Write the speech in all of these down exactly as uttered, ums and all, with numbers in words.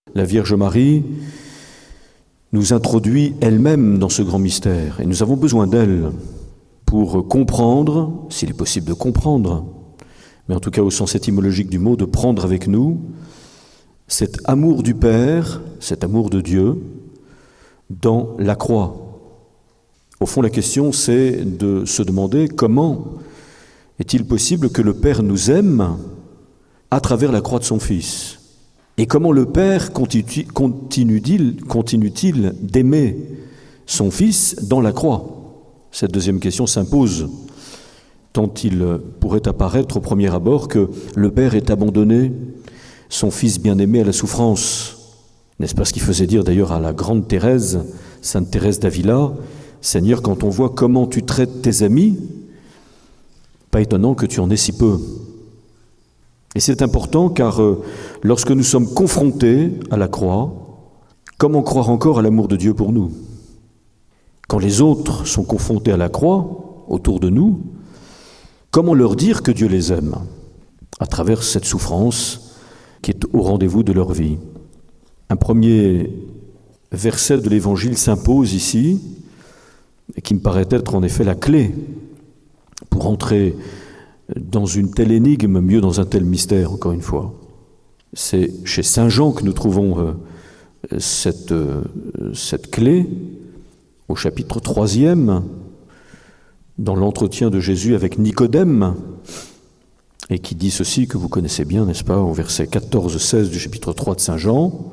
La Vierge Marie nous introduit elle-même dans ce grand mystère et nous avons besoin d'elle pour comprendre, s'il est possible de comprendre, mais en tout cas au sens étymologique du mot, de prendre avec nous cet amour du Père, cet amour de Dieu dans la croix. Au fond, la question, c'est de se demander comment est-il possible que le Père nous aime à travers la croix de son Fils ? Et comment le Père continue, continue-t-il, continue-t-il d'aimer son Fils dans la croix ? Cette deuxième question s'impose, tant il pourrait apparaître au premier abord que le Père ait abandonné son Fils bien-aimé à la souffrance. N'est-ce pas ce qu'il faisait dire d'ailleurs à la grande Thérèse, Sainte Thérèse d'Avila, « Seigneur, quand on voit comment tu traites tes amis, pas étonnant que tu en aies si peu. » Et c'est important car euh, lorsque nous sommes confrontés à la croix, comment croire encore à l'amour de Dieu pour nous ? Quand les autres sont confrontés à la croix, autour de nous, comment leur dire que Dieu les aime à travers cette souffrance qui est au rendez-vous de leur vie ? Un premier verset de l'Évangile s'impose ici, et qui me paraît être en effet la clé pour entrer dans une telle énigme, mieux dans un tel mystère, encore une fois. C'est chez saint Jean que nous trouvons euh, cette, euh, cette clé, au chapitre troisième, dans l'entretien de Jésus avec Nicodème, et qui dit ceci que vous connaissez bien, n'est-ce pas, au verset quatorze seize du chapitre trois de saint Jean.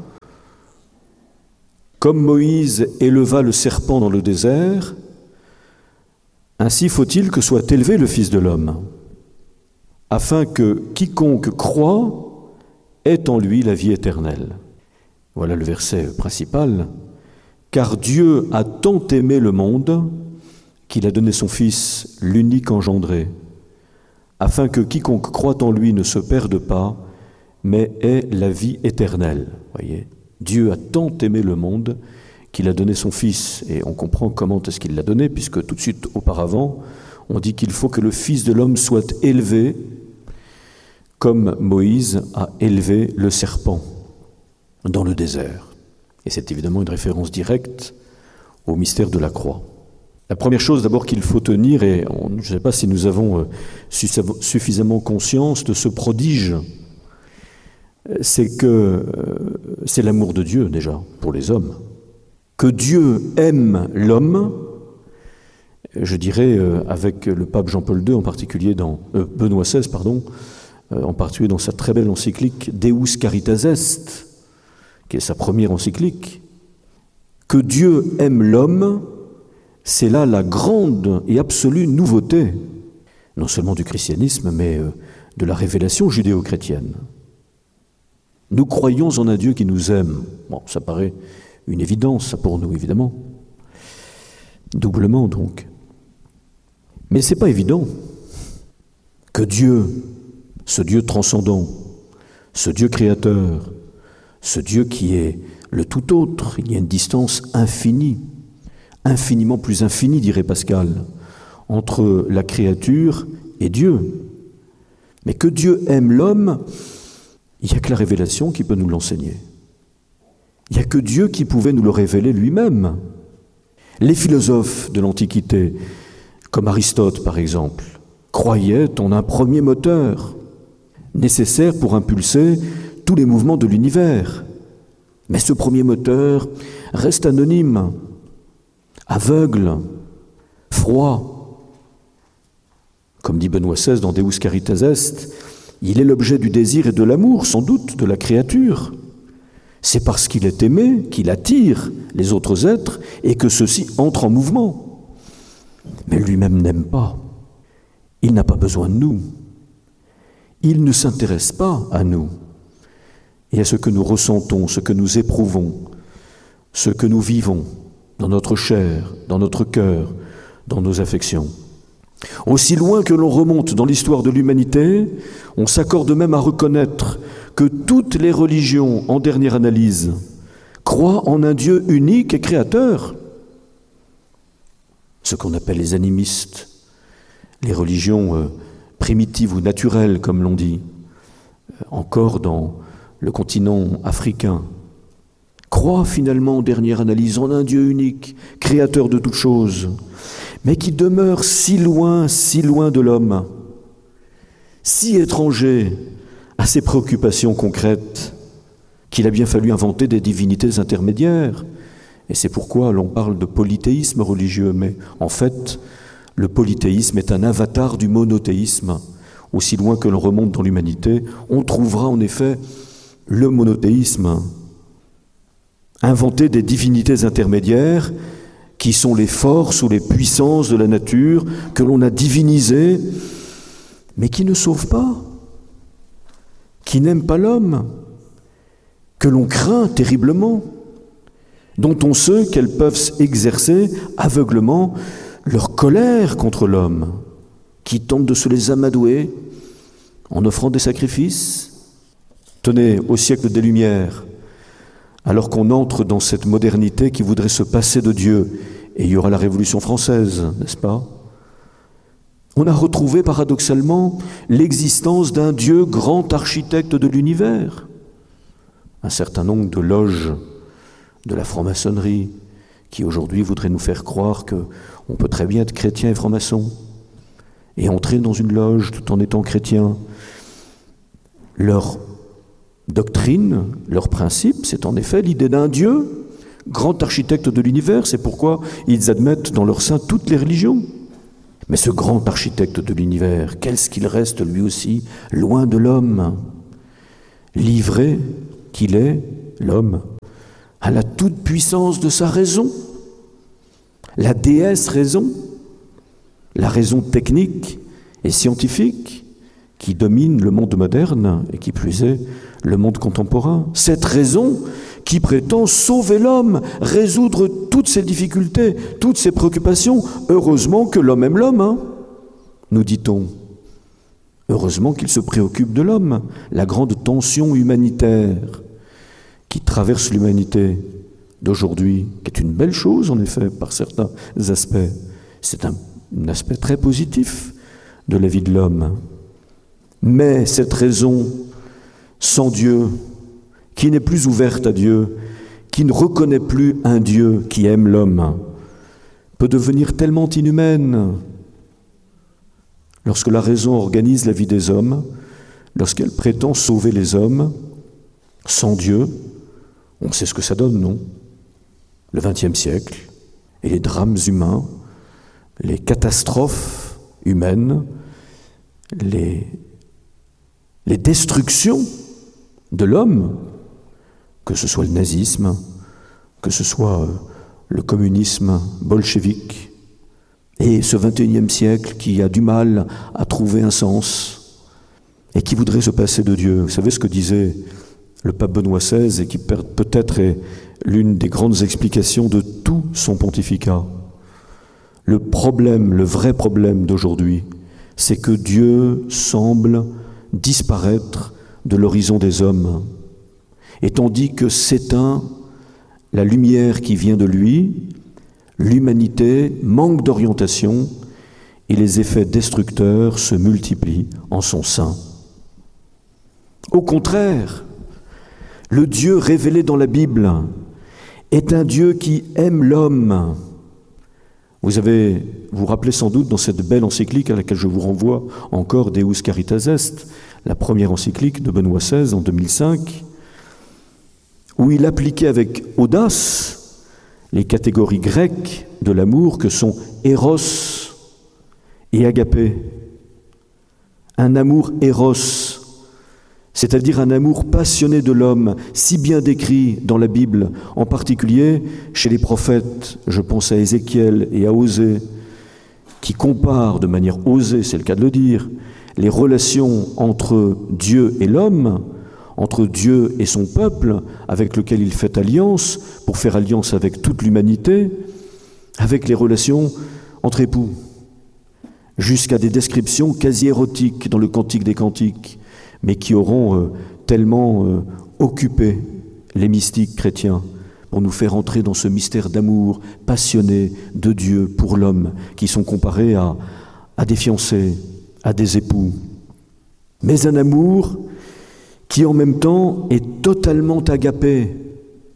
« Comme Moïse éleva le serpent dans le désert, ainsi faut-il que soit élevé le Fils de l'homme, afin que quiconque croit ait en lui la vie éternelle. » Voilà le verset principal. « Car Dieu a tant aimé le monde qu'il a donné son Fils, l'unique engendré, afin que quiconque croit en lui ne se perde pas, mais ait la vie éternelle. » Voyez, Dieu a tant aimé le monde qu'il a donné son Fils. Et on comprend comment est-ce qu'il l'a donné, puisque tout de suite auparavant, on dit qu'il faut que le Fils de l'homme soit élevé comme Moïse a élevé le serpent dans le désert. Et c'est évidemment une référence directe au mystère de la croix. La première chose d'abord qu'il faut tenir, et on, je ne sais pas si nous avons suffisamment conscience de ce prodige, c'est que euh, c'est l'amour de Dieu déjà pour les hommes. Que Dieu aime l'homme, je dirais euh, avec le pape Jean-Paul deux en particulier, dans euh, Benoît seize, pardon, euh, en particulier dans sa très belle encyclique Deus Caritas Est, qui est sa première encyclique. Que Dieu aime l'homme, c'est là la grande et absolue nouveauté, non seulement du christianisme, mais euh, de la révélation judéo-chrétienne. Nous croyons en un Dieu qui nous aime. Bon, ça paraît une évidence pour nous, évidemment. Doublement, donc. Mais ce n'est pas évident que Dieu, ce Dieu transcendant, ce Dieu créateur, ce Dieu qui est le tout autre, il y a une distance infinie, infiniment plus infinie, dirait Pascal, entre la créature et Dieu. Mais que Dieu aime l'homme, il n'y a que la révélation qui peut nous l'enseigner. Il n'y a que Dieu qui pouvait nous le révéler lui-même. Les philosophes de l'Antiquité, comme Aristote par exemple, croyaient en un premier moteur, nécessaire pour impulser tous les mouvements de l'univers. Mais ce premier moteur reste anonyme, aveugle, froid. Comme dit Benoît seize dans Deus Caritas Est, il est l'objet du désir et de l'amour, sans doute, de la créature. C'est parce qu'il est aimé qu'il attire les autres êtres et que ceux-ci entrent en mouvement. Mais lui-même n'aime pas. Il n'a pas besoin de nous. Il ne s'intéresse pas à nous et à ce que nous ressentons, ce que nous éprouvons, ce que nous vivons dans notre chair, dans notre cœur, dans nos affections. Aussi loin que l'on remonte dans l'histoire de l'humanité, on s'accorde même à reconnaître que toutes les religions, en dernière analyse, croient en un Dieu unique et créateur. Ce qu'on appelle les animistes, les religions euh, primitives ou naturelles, comme l'on dit, euh, encore dans le continent africain, croit finalement, en dernière analyse, en un Dieu unique, créateur de toutes choses, mais qui demeure si loin, si loin de l'homme, si étranger à ses préoccupations concrètes, qu'il a bien fallu inventer des divinités intermédiaires. Et c'est pourquoi l'on parle de polythéisme religieux, mais en fait, le polythéisme est un avatar du monothéisme. Aussi loin que l'on remonte dans l'humanité, on trouvera en effet le monothéisme. Inventer des divinités intermédiaires qui sont les forces ou les puissances de la nature que l'on a divinisées, mais qui ne sauvent pas, qui n'aiment pas l'homme, que l'on craint terriblement, dont on sait qu'elles peuvent exercer aveuglement leur colère contre l'homme, qui tente de se les amadouer en offrant des sacrifices. Tenez, au siècle des Lumières, alors qu'on entre dans cette modernité qui voudrait se passer de Dieu, et il y aura la Révolution française, n'est-ce pas? On a retrouvé paradoxalement l'existence d'un Dieu grand architecte de l'univers. Un certain nombre de loges de la franc-maçonnerie qui aujourd'hui voudraient nous faire croire qu'on peut très bien être chrétien et franc-maçon et entrer dans une loge tout en étant chrétien. Leur doctrine, leur principe, c'est en effet l'idée d'un Dieu, grand architecte de l'univers. C'est pourquoi ils admettent dans leur sein toutes les religions. Mais ce grand architecte de l'univers, qu'est-ce qu'il reste lui aussi loin de l'homme, livré qu'il est, l'homme, à la toute-puissance de sa raison, la déesse raison, la raison technique et scientifique qui domine le monde moderne et qui plus est le monde contemporain. Cette raison qui prétend sauver l'homme, résoudre toutes ses difficultés, toutes ses préoccupations. Heureusement que l'homme aime l'homme, hein, nous dit-on. Heureusement qu'il se préoccupe de l'homme, la grande tension humanitaire qui traverse l'humanité d'aujourd'hui, qui est une belle chose en effet par certains aspects. C'est un, un aspect très positif de la vie de l'homme. Mais cette raison sans Dieu, qui n'est plus ouverte à Dieu, qui ne reconnaît plus un Dieu qui aime l'homme, peut devenir tellement inhumaine lorsque la raison organise la vie des hommes, lorsqu'elle prétend sauver les hommes sans Dieu. On sait ce que ça donne, non? Le vingtième siècle et les drames humains, les catastrophes humaines, les, les destructions de l'homme, que ce soit le nazisme, que ce soit le communisme bolchevique, et ce vingt et unième siècle qui a du mal à trouver un sens et qui voudrait se passer de Dieu. Vous savez ce que disait le pape Benoît seize et qui peut-être est l'une des grandes explications de tout son pontificat. Le problème, le vrai problème d'aujourd'hui, c'est que Dieu semble disparaître de l'horizon des hommes. Et tandis que s'éteint la lumière qui vient de lui, l'humanité manque d'orientation et les effets destructeurs se multiplient en son sein. Au contraire, le Dieu révélé dans la Bible est un Dieu qui aime l'homme. Vous avez, vous vous rappelez sans doute dans cette belle encyclique à laquelle je vous renvoie encore, Deus Caritas Est, la première encyclique de Benoît seize en deux mille cinq, où il appliquait avec audace les catégories grecques de l'amour que sont Eros et Agapé. Un amour Eros, c'est-à-dire un amour passionné de l'homme, si bien décrit dans la Bible, en particulier chez les prophètes, je pense à Ézéchiel et à Osée, qui comparent de manière osée, c'est le cas de le dire, les relations entre Dieu et l'homme, entre Dieu et son peuple, avec lequel il fait alliance, pour faire alliance avec toute l'humanité, avec les relations entre époux, jusqu'à des descriptions quasi érotiques dans le Cantique des Cantiques, mais qui auront euh, tellement euh, occupé les mystiques chrétiens pour nous faire entrer dans ce mystère d'amour passionné de Dieu pour l'homme, qui sont comparés à, à des fiancés, à des époux. Mais un amour qui en même temps est totalement agapé,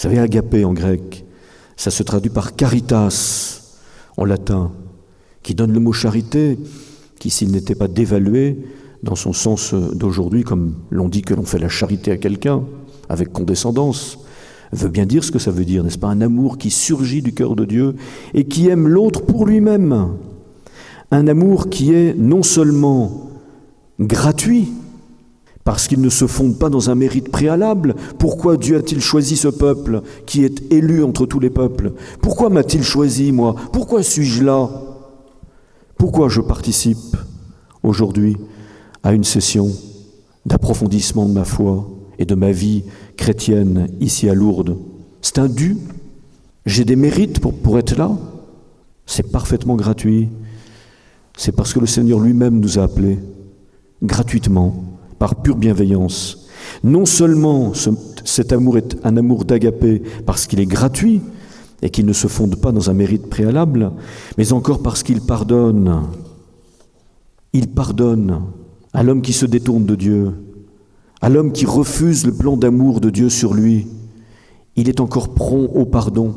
Vous savez, agapé en grec, ça se traduit par caritas en latin, qui donne le mot charité, qui, s'il n'était pas dévalué dans son sens d'aujourd'hui, comme l'on dit que l'on fait la charité à quelqu'un, avec condescendance, veut bien dire ce que ça veut dire, n'est-ce pas? Un amour qui surgit du cœur de Dieu et qui aime l'autre pour lui-même. Un amour qui est non seulement gratuit, parce qu'il ne se fonde pas dans un mérite préalable. Pourquoi Dieu a-t-il choisi ce peuple qui est élu entre tous les peuples? Pourquoi m'a-t-il choisi, moi? Pourquoi suis-je là? Pourquoi je participe aujourd'hui à une session d'approfondissement de ma foi et de ma vie chrétienne ici à Lourdes? C'est un dû. J'ai des mérites pour, pour être là. C'est parfaitement gratuit. C'est parce que le Seigneur lui-même nous a appelés gratuitement, par pure bienveillance. Non seulement ce, cet amour est un amour d'agapé parce qu'il est gratuit et qu'il ne se fonde pas dans un mérite préalable, mais encore parce qu'il pardonne. Il pardonne à l'homme qui se détourne de Dieu, à l'homme qui refuse le plan d'amour de Dieu sur lui. Il est encore prompt au pardon,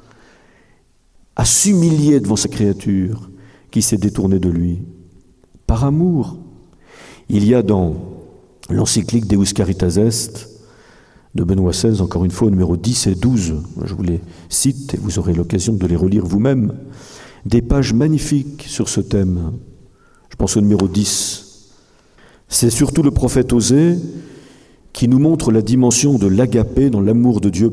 à s'humilier devant sa créature qui s'est détournée de lui. Par amour. Il y a dans l'encyclique Deus Caritas Est de Benoît seize, encore une fois, au numéro dix et douze, je vous les cite et vous aurez l'occasion de les relire vous-même, des pages magnifiques sur ce thème. Je pense au numéro dix. C'est surtout le prophète Osée qui nous montre la dimension de l'agapé dans l'amour de Dieu